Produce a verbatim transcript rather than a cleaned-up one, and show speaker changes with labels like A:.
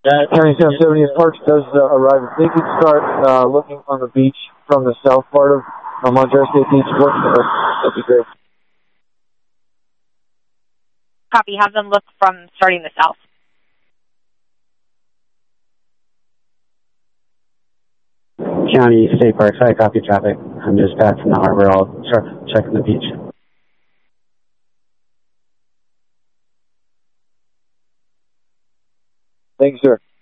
A: Uh, County seven seventy Parks does uh, arrive. If they could start uh, looking on the beach from the south part of uh, Montreal State Beach, that'd be great.
B: Copy. Have them look from starting the south.
C: County State Parks, I copy traffic. I'm just back from the harbor. I'll start checking the beach.
A: Thank you, sir.